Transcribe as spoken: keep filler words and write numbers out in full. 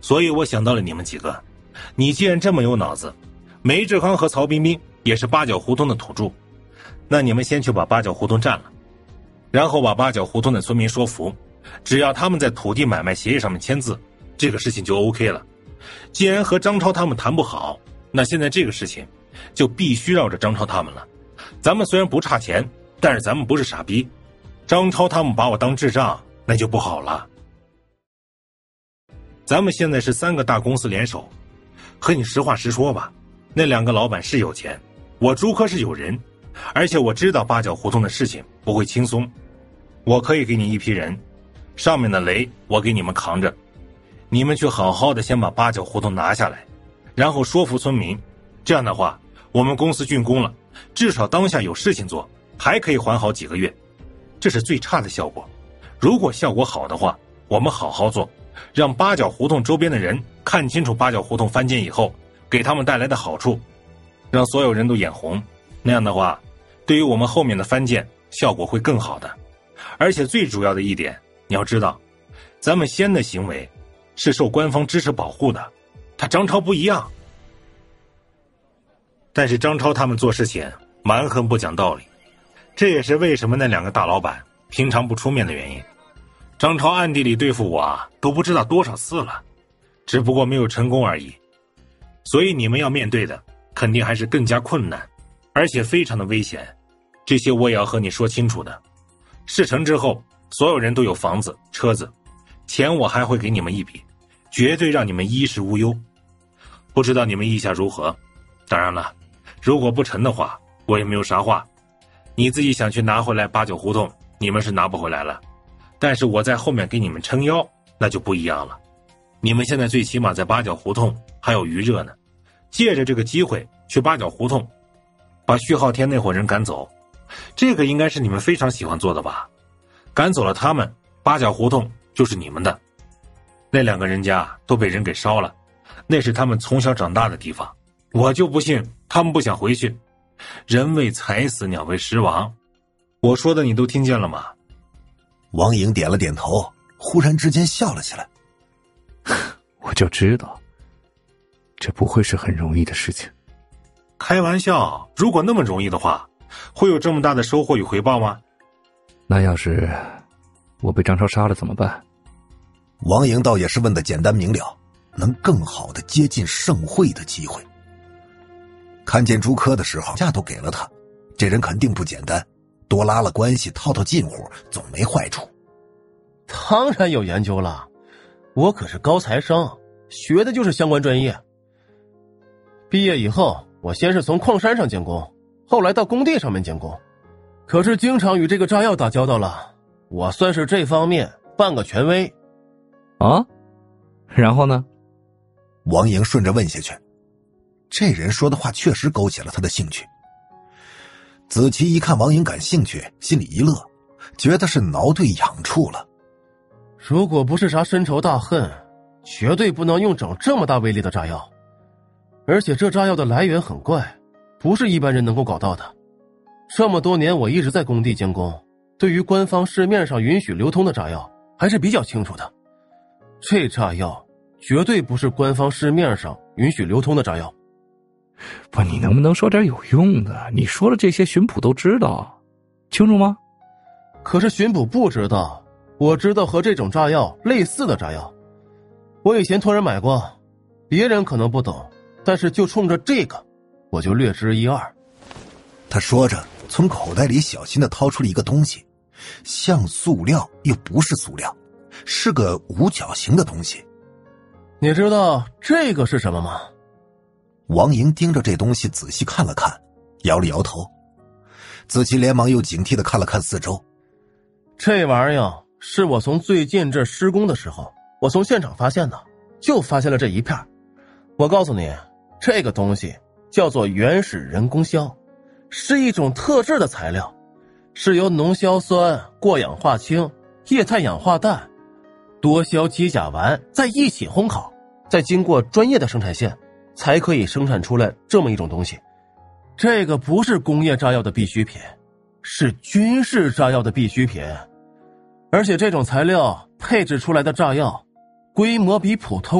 所以我想到了你们几个。你既然这么有脑子，梅志康和曹彬彬也是八角胡同的土著，那你们先去把八角胡同占了，然后把八角胡同的村民说服，只要他们在土地买卖协议上面签字，这个事情就 OK 了。既然和张超他们谈不好，那现在这个事情就必须绕着张超他们了。咱们虽然不差钱，但是咱们不是傻逼，张超他们把我当智障，那就不好了。咱们现在是三个大公司联手，和你实话实说吧，那两个老板是有钱，我朱科是有人，而且我知道八角胡同的事情不会轻松，我可以给你一批人，上面的雷我给你们扛着，你们去好好的先把八角胡同拿下来，然后说服村民，这样的话我们公司竣工了，至少当下有事情做，还可以缓好几个月，这是最差的效果。如果效果好的话，我们好好做，让八角胡同周边的人看清楚八角胡同翻建以后给他们带来的好处，让所有人都眼红，那样的话对于我们后面的翻建效果会更好的。而且最主要的一点，你要知道咱们先的行为是受官方支持保护的，他张超不一样。但是张超他们做事情蛮横不讲道理，这也是为什么那两个大老板平常不出面的原因。张超暗地里对付我啊，都不知道多少次了，只不过没有成功而已。所以你们要面对的肯定还是更加困难，而且非常的危险，这些我也要和你说清楚的。事成之后，所有人都有房子车子，钱我还会给你们一笔，绝对让你们衣食无忧。不知道你们意下如何？当然了，如果不成的话，我也没有啥话，你自己想去拿回来八角胡同，你们是拿不回来了，但是我在后面给你们撑腰，那就不一样了。你们现在最起码在八角胡同还有余热呢，借着这个机会去八角胡同把徐浩天那伙人赶走，这个应该是你们非常喜欢做的吧。赶走了他们，八角胡同就是你们的。那两个人家都被人给烧了，那是他们从小长大的地方，我就不信他们不想回去。人为财死，鸟为食亡，我说的你都听见了吗？ 王颖点了点头，忽然之间笑了起来。 我就知道这不会是很容易的事情。 开玩笑，如果那么容易的话，会有这么大的收获与回报吗？ 那要是我被张超杀了怎么办？ 王颖倒也是问得简单明了，能更好的接近盛会的机会。看见朱科的时候，价都给了他，这人肯定不简单，多拉了关系，套套近乎，总没坏处。 当然有研究了，我可是高材生，学的就是相关专业。毕业以后，我先是从矿山上监工，后来到工地上面监工，可是经常与这个炸药打交道了，我算是这方面半个权威。 啊？然后呢？ 王莹顺着问下去，这人说的话确实勾起了他的兴趣。子琪一看王莹感兴趣，心里一乐，觉得是挠对痒处了。 如果不是啥深仇大恨，绝对不能用整这么大威力的炸药。而且这炸药的来源很怪，不是一般人能够搞到的。这么多年我一直在工地监工，对于官方市面上允许流通的炸药还是比较清楚的。这炸药绝对不是官方市面上允许流通的炸药。 不，你能不能说点有用的？你说的这些巡捕都知道，清楚吗？ 可是巡捕不知道，我知道和这种炸药类似的炸药，我以前托人买过，别人可能不懂，但是就冲着这个，我就略知一二。 他说着，从口袋里小心地掏出了一个东西，像塑料又不是塑料，是个五角形的东西。 你知道这个是什么吗？ 王莹盯着这东西仔细看了看，摇了摇头。子琪连忙又警惕地看了看四周。 这玩意儿是我从最近这施工的时候，我从现场发现的，就发现了这一片。我告诉你，这个东西叫做原始人工硝，是一种特制的材料，是由浓硝酸、过氧化氢、液态氧化氮、多硝基甲烷在一起烘烤，再经过专业的生产线，才可以生产出来这么一种东西。这个不是工业炸药的必需品，是军事炸药的必需品。而且这种材料配置出来的炸药规模比普通